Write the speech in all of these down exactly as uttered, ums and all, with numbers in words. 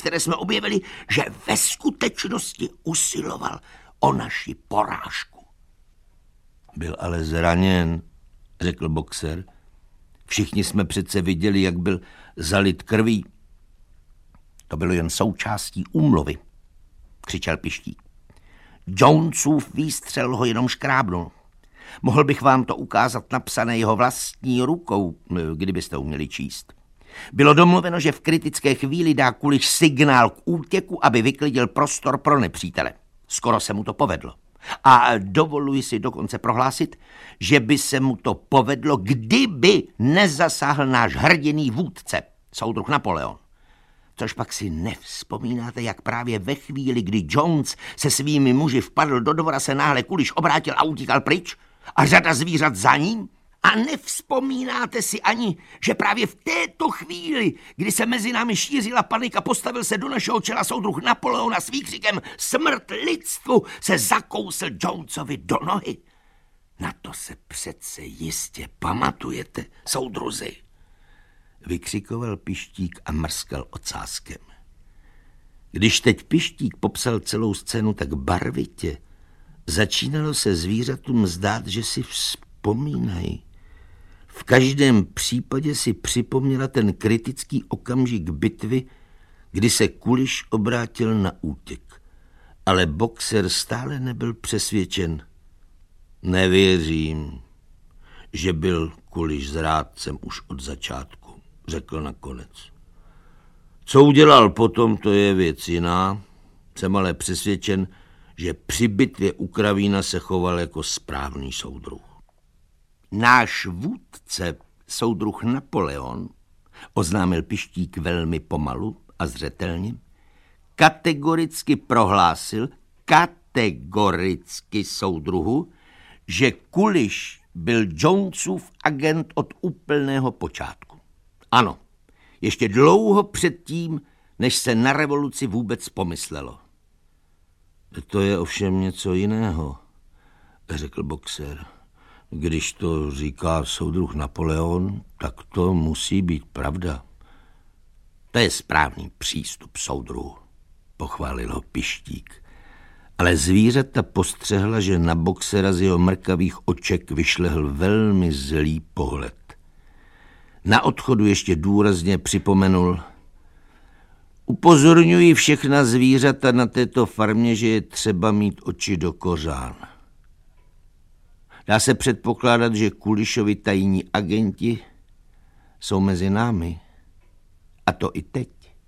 které jsme objevili, že ve skutečnosti usiloval o naši porážku. Byl ale zraněn, řekl boxer. Všichni jsme přece viděli, jak byl zalit krví. To bylo jen součástí úmluvy, křičel Pištík. Jonesův výstřel ho jenom škrábnul. Mohl bych vám to ukázat napsané jeho vlastní rukou, kdybyste uměli číst. Bylo domluveno, že v kritické chvíli dá Kuliš signál k útěku, aby vyklidil prostor pro nepřítele. Skoro se mu to povedlo. A dovoluji si dokonce prohlásit, že by se mu to povedlo, kdyby nezasáhl náš hrdinný vůdce, soudruh Napoleon. Což pak si nevzpomínáte, jak právě ve chvíli, kdy Jones se svými muži vpadl do dvora, se náhle Kuliš obrátil a utíkal pryč a řada zvířat za ním? A nevzpomínáte si ani, že právě v této chvíli, kdy se mezi námi šířila panika, postavil se do našeho čela soudruh Napoleon a s výkřikem smrt lidstvu se zakousl Jonesovi do nohy? Na to se přece jistě pamatujete, soudruzi. Vykřikoval Pištík a mrskal ocáskem. Když teď Pištík popsal celou scénu tak barvitě, začínalo se zvířatům zdát, že si vzpomínají. V každém případě si připomněla ten kritický okamžik bitvy, kdy se Kuliš obrátil na útěk. Ale boxer stále nebyl přesvědčen. Nevěřím, že byl Kuliš zrádcem už od začátku, řekl nakonec. Co udělal potom, to je věc jiná. Jsem ale přesvědčen, že při bitvě u Kravína se choval jako správný soudruh. Náš vůdce, soudruh Napoleon, oznámil Pištík velmi pomalu a zřetelně, kategoricky prohlásil, kategoricky soudruhu, že Kuliš byl Jonesův agent od úplného počátku. Ano, ještě dlouho předtím, než se na revoluci vůbec pomyslelo. To je ovšem něco jiného, řekl boxer. Když to říká soudruh Napoleon, tak to musí být pravda. To je správný přístup, soudruhu, pochválil ho Pištík. Ale zvířata postřehla, že na boxera z jeho mrkavých oček vyšlehl velmi zlý pohled. Na odchodu ještě důrazně připomenul: upozorňuji všechna zvířata na této farmě, že je třeba mít oči do kořán. Dá se předpokládat, že Kulišovi tajní agenti jsou mezi námi. A to i teď.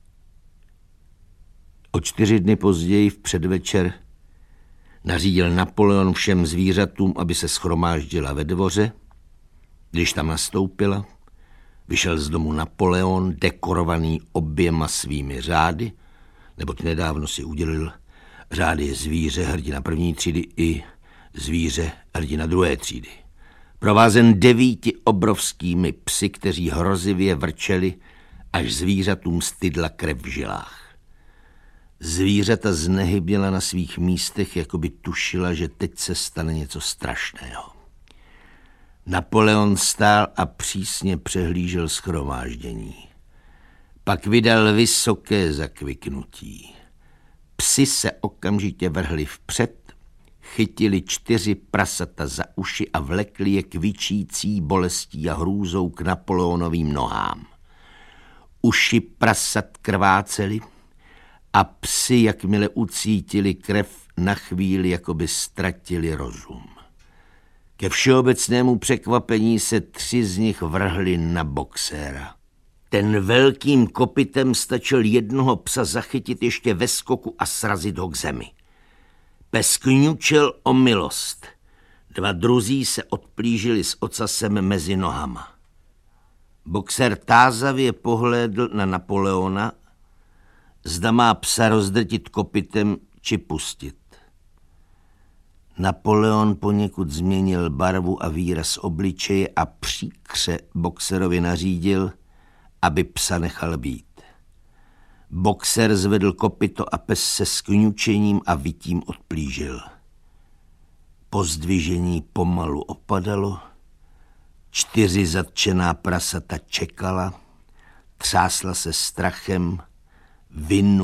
O čtyři dny později v předvečer nařídil Napoleon všem zvířatům, aby se shromáždila ve dvoře. Když tam nastoupila, vyšel z domu Napoleon, dekorovaný oběma svými řády, neboť nedávno si udělil řády zvíře hrdina první třídy i zvíře hrdina druhé třídy. Provázen devíti obrovskými psy, kteří hrozivě vrčeli, až zvířatům stydla krev v žilách. Zvířata znehybněla na svých místech, jako by tušila, že teď se stane něco strašného. Napoleon stál a přísně přehlížel shromáždění. Pak vydal vysoké zakviknutí. Psi se okamžitě vrhli vpřed, chytili čtyři prasata za uši a vlekli je kvičící bolestí a hrůzou k Napoleonovým nohám. Uši prasat krvácely a psi, jakmile ucítili krev, na chvíli jakoby ztratili rozum. Ke všeobecnému překvapení se tři z nich vrhli na boxéra. Ten velkým kopitem stačil jednoho psa zachytit ještě ve skoku a srazit ho k zemi. Pes kňučel o milost. Dva druzí se odplížili s ocasem mezi nohama. Boxer tázavě pohlédl na Napoleona, zda má psa rozdrtit kopitem či pustit. Napoleon poněkud změnil barvu a výraz obličeje a příkře boxerovi nařídil, aby psa nechal být. Boxer zvedl kopyto a pes se skňučením a vytím odplížil. Po zdvižení pomalu opadalo, čtyři zatčená prasata čekala, třásla se strachem, vinu